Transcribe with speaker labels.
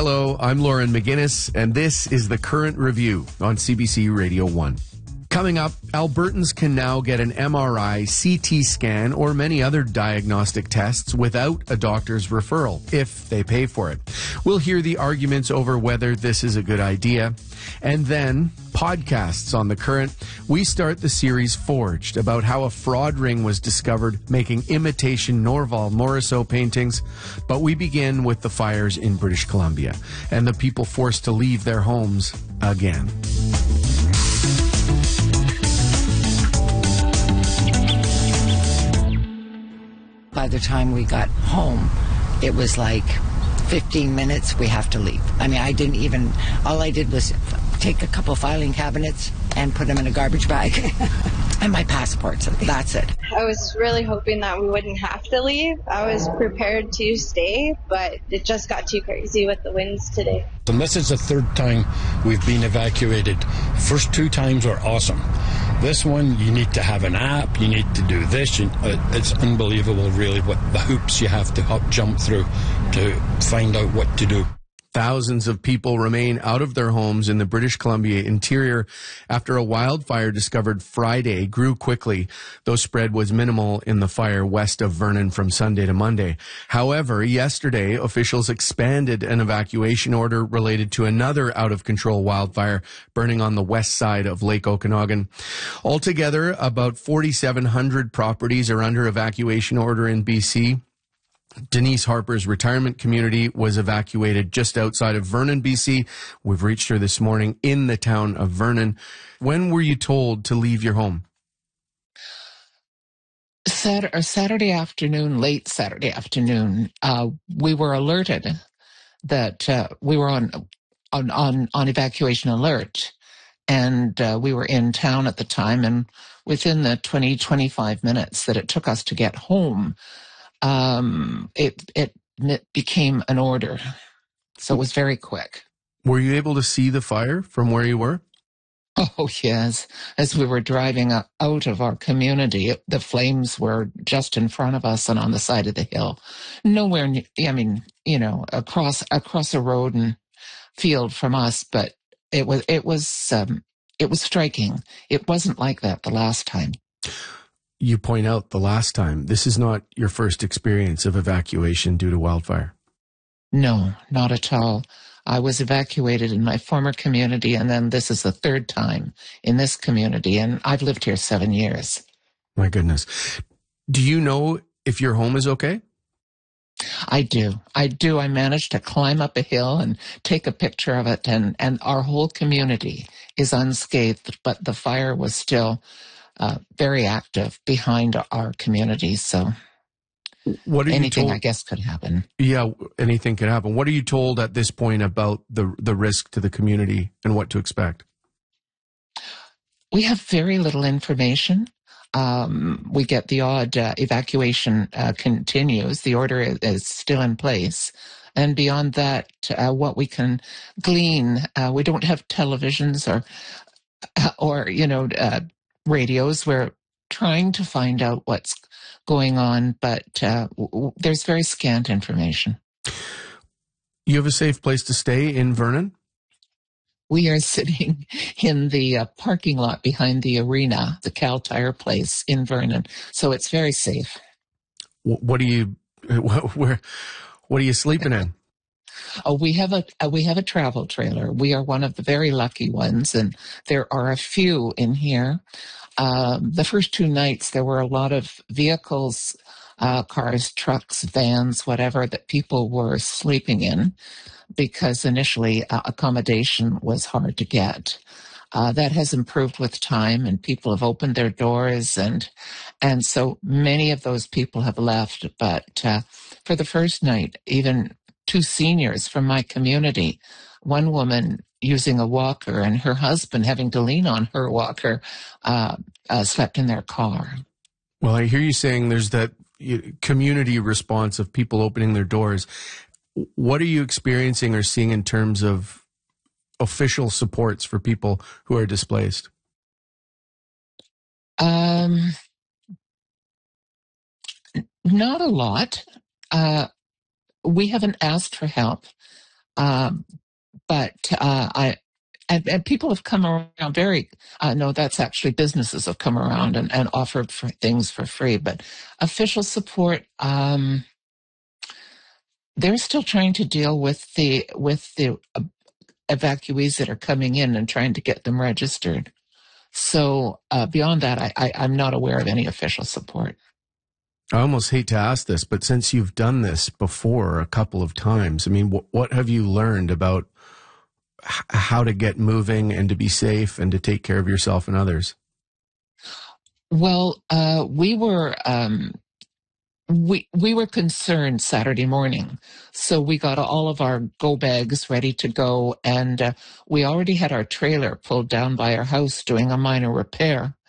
Speaker 1: Hello, I'm Lauren McGinnis, and this is the Current Review on CBC Radio 1. Coming up, Albertans can now get an MRI, CT scan, or many other diagnostic tests without a doctor's referral, if they pay for it. We'll hear the arguments over whether this is a good idea. And then, podcasts on The Current. We start the series Forged, about how a fraud ring was discovered making imitation Norval Morrisseau paintings. But we begin with the fires in British Columbia and the people forced to leave their homes again.
Speaker 2: By the time we got home, it was like 15 minutes, we have to leave. I mean, all I did was take a couple filing cabinets and put them in a garbage bag and my passports. That's it.
Speaker 3: I was really hoping that we wouldn't have to leave. I was prepared to stay, but it just got too crazy with the winds today.
Speaker 4: And this is the third time we've been evacuated. First two times were awesome. This one, you need to have an app, you need to do this. It's unbelievable, really, what the hoops you have to jump through to find out what to do.
Speaker 1: Thousands of people remain out of their homes in the British Columbia interior after a wildfire discovered Friday grew quickly, though spread was minimal in the fire west of Vernon from Sunday to Monday. However, yesterday, officials expanded an evacuation order related to another out-of-control wildfire burning on the west side of Lake Okanagan. Altogether, about 4,700 properties are under evacuation order in BC. Denise Harper's retirement community was evacuated just outside of Vernon, BC. We've reached her this morning in the town of Vernon. When were you told to leave your home?
Speaker 5: Saturday afternoon, late Saturday afternoon, we were alerted that we were on evacuation alert, and we were in town at the time. And within the 25 minutes that it took us to get home, it became an order. So it was very quick.
Speaker 1: Were you able to see the fire from where you were?
Speaker 5: Oh, yes. As we were driving out of our community, the flames were just in front of us and on the side of the hill. Nowhere, across a road and field from us, but it was striking. It wasn't like that the last time.
Speaker 1: You point out the last time. This is not your first experience of evacuation due to wildfire.
Speaker 5: No, not at all. I was evacuated in my former community, and then this is the third time in this community, and I've lived here 7 years.
Speaker 1: My goodness. Do you know if your home is okay?
Speaker 5: I do. I managed to climb up a hill and take a picture of it, and our whole community is unscathed, but the fire was still very active behind our community, so anything, I guess, could happen.
Speaker 1: Yeah, anything could happen. What are you told at this point about the risk to the community and what to expect?
Speaker 5: We have very little information. We get the odd evacuation continues. The order is still in place. And beyond that, what we can glean, we don't have televisions or radios. We're trying to find out what's going on, but there's very scant information.
Speaker 1: You have a safe place to stay in Vernon?
Speaker 5: We are sitting in the parking lot behind the arena, the Cal Tire place in Vernon, so it's very safe.
Speaker 1: What are you sleeping in?
Speaker 5: Oh, we have a travel trailer. We are one of the very lucky ones, and there are a few in here. The first 2 nights, there were a lot of vehicles, cars, trucks, vans, whatever, that people were sleeping in because initially accommodation was hard to get. That has improved with time, and people have opened their doors, and so many of those people have left. But for the first night, even 2 seniors from my community, one woman using a walker and her husband having to lean on her walker, slept in their car.
Speaker 1: Well, I hear you saying there's that community response of people opening their doors. What are you experiencing or seeing in terms of official supports for people who are displaced?
Speaker 5: Not a lot. We haven't asked for help. Um, but and people have come around very, no, that's actually businesses have come around and offered for things for free. But official support, they're still trying to deal with the evacuees that are coming in and trying to get them registered. So beyond that, I'm not aware of any official support.
Speaker 1: I almost hate to ask this, but since you've done this before a couple of times, I mean, what have you learned about how to get moving and to be safe and to take care of yourself and others?
Speaker 5: Well, we were concerned Saturday morning, so we got all of our go bags ready to go, and we already had our trailer pulled down by our house doing a minor repair.